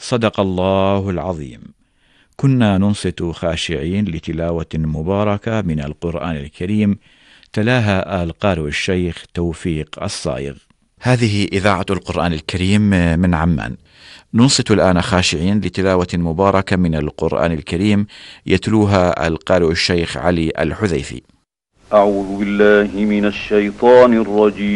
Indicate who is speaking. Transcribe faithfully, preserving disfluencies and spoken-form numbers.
Speaker 1: صدق الله العظيم. كنا ننصت خاشعين لتلاوة مباركة من القرآن الكريم، تلاها القارئ الشيخ توفيق الصايغ. هذه إذاعة القرآن الكريم من عمان. ننصت الآن خاشعين لتلاوة مباركة من القرآن الكريم، يتلوها القارئ الشيخ علي الحذيفي.
Speaker 2: أعوذ بالله من الشيطان الرجيم.